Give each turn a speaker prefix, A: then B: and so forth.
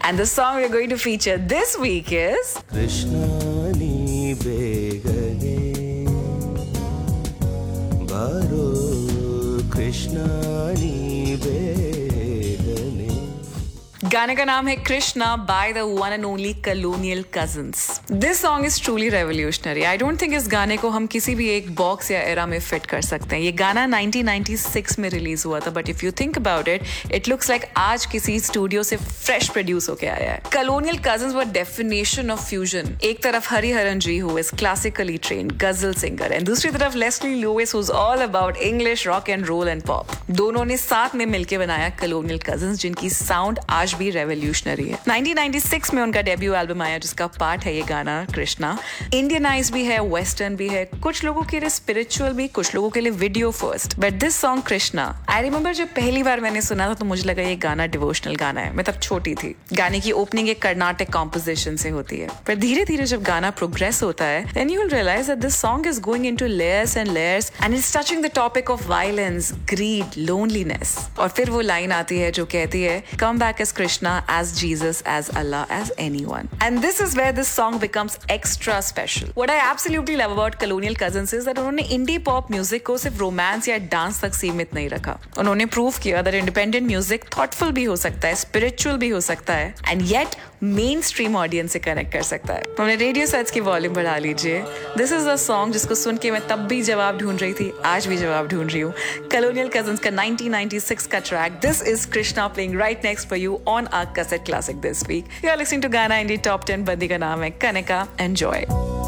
A: And the song we're going to feature this week is
B: Krishna ni begane baro Krishna ni begane.
A: गाने का नाम है Krishna by the one and only Colonial Cousins. This song is truly revolutionary. I don't think इस गाने को हम किसी भी एक बॉक्स या एरा में फिट कर सकते हैं. ये गाना 1996 में रिलीज हुआ था, but if you think about it, it looks like आज किसी स्टूडियो से फ्रेश प्रोड्यूस होके आया है. Colonial Cousins were definition of fusion. एक तरफ हरिहरन जी who is classically trained गजल सिंगर and दूसरी तरफ Leslie Lewis who's all about English rock and roll and pop. दोनों ने साथ में मिलके बनाया Colonial Cousins जिनकी साउंड आज भी रेवोल्यूशनरी है. 1996 में उनका डेब्यू एल्बम आया जिसका पार्ट है ये गाना कृष्णा. इंडियनाइज भी है, वेस्टर्न भी है, कुछ लोगों के लिए स्पिरिचुअल भी, कुछ लोगों के लिए video first. But this song Krishna, I remember जब पहली बार मैंने सुना था तो मुझे लगा ये गाना डिवोशनल गाना है. मैं तब छोटी थी. गाने की ओपनिंग एक कर्नाटक कॉम्पोजिशन से होती है, पर धीरे धीरे जब गाना प्रोग्रेस होता है then you will realise that this song is going into layers and layers and it's touching the topic of violence, grid, loneliness. और फिर वो लाइन आती है जो कहती है come back as Krishna, as Jesus, as Allah, as anyone. And this is where this song becomes extra special. What I absolutely love about Colonial Cousins is that उन्होंने indie pop music को सिर्फ romance या dance तक सीमित नहीं रखा. उन्होंने prove किया that independent music thoughtful भी हो सकता है, spiritual भी हो सकता है, and yet mainstream audience से connect कर सकता है. हमने रेडियो सेट्स की वॉल्यूम बढ़ा लीजिए. This is a song जिसको सुन के मैं तब भी जवाब ढूंढ रही थी, आज भी जवाब ढूंढ रही हूँ. Colonial Cousins का 1996 का track This is Krishna playing right next for you on our cassette classic this week. You are listening to Ghana Indie Top 10. बंदी का नाम है कनिका. Enjoy.